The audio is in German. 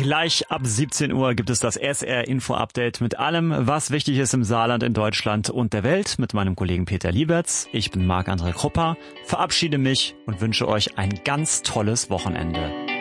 Gleich ab 17 Uhr gibt es das SR Info Update mit allem, was wichtig ist im Saarland, in Deutschland und der Welt mit meinem Kollegen Peter Lieberts. Ich bin Marc-André Krupper, verabschiede mich und wünsche euch ein ganz tolles Wochenende.